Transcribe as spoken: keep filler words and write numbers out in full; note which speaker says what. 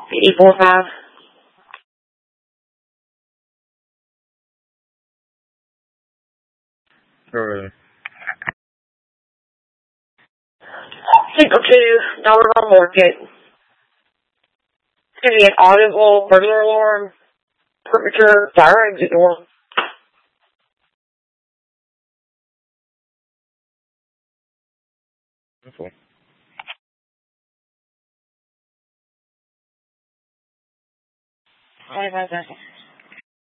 Speaker 1: eight four five.
Speaker 2: Alright.
Speaker 1: Signal two, dollars on market. It's going to be an audible burglar alarm, temperature, fire exit door.
Speaker 2: Okay.
Speaker 1: twenty-five seconds.